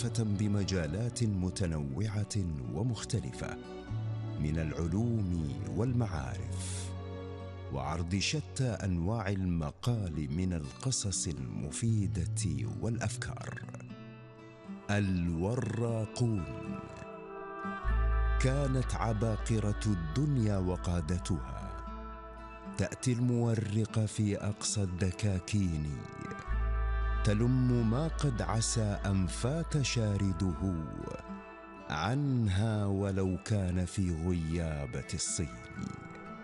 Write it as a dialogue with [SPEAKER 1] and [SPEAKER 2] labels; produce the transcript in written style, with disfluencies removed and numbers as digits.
[SPEAKER 1] كافة بمجالات متنوعة ومختلفة من العلوم والمعارف، وعرض شتى أنواع المقال من القصص المفيدة والأفكار. الوراقون كانت عباقرة الدنيا وقادتها، تأتي المورقة في أقصى الدكاكين، تلم ما قد عسى أن فات شارده عنها ولو كان في غيابة الصين.